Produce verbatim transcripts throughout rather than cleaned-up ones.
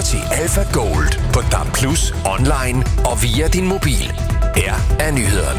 til Alpha Gold på D A B plus, online og via din mobil. Her er nyhederne.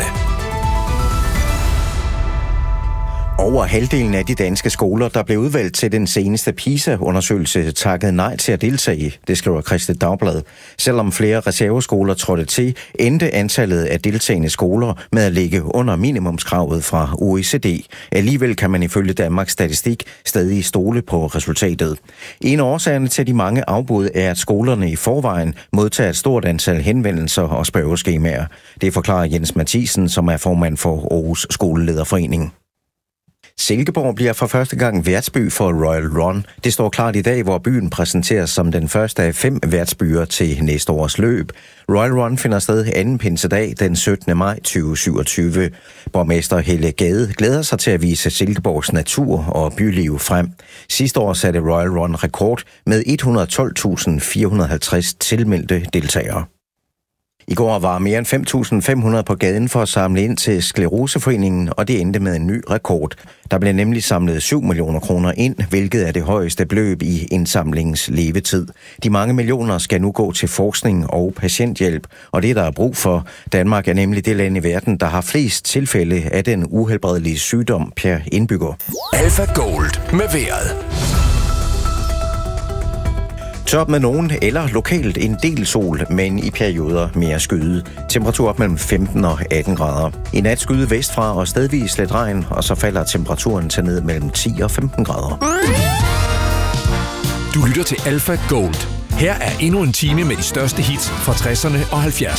Over halvdelen af de danske skoler, der blev udvalgt til den seneste PISA-undersøgelse, takkede nej til at deltage, det skriver Kristeligt Dagblad. Selvom flere reserveskoler trådte til, endte antallet af deltagende skoler med at ligge under minimumskravet fra O E C D. Alligevel kan man ifølge Danmarks Statistik stadig stole på resultatet. En af årsagerne til de mange afbud er, at skolerne i forvejen modtager et stort antal henvendelser og spørgeskemaer. Det forklarer Jens Mathisen, som er formand for Aarhus Skolelederforening. Silkeborg bliver for første gang værtsby for Royal Run. Det står klart i dag, hvor byen præsenteres som den første af fem værtsbyer til næste års løb. Royal Run finder sted anden pinsedag den syttende maj tyve syvogtyve. Borgmester Helle Gade glæder sig til at vise Silkeborgs natur og byliv frem. Sidste år satte Royal Run rekord med et hundrede og tolv tusind fire hundrede og halvtreds tilmeldte deltagere. I går var mere end fem tusind fem hundrede på gaden for at samle ind til Skleroseforeningen, og det endte med en ny rekord. Der blev nemlig samlet syv millioner kroner ind, hvilket er det højeste beløb i indsamlingens levetid. De mange millioner skal nu gå til forskning og patienthjælp, og det der er brug for. Danmark er nemlig det land i verden, der har flest tilfælde af den uhelbredelige sygdom per indbygger. Alpha Gold med vejret. Top med nogen eller lokalt en del sol, men i perioder mere skyde. Temperatur op mellem femten og atten grader. I nat skyde vestfra og stedvis lidt regn, og så falder temperaturen til ned mellem ti og femten grader. Du lytter til Alpha Gold. Her er endnu en time med de største hits fra tresserne og halvfjerdserne.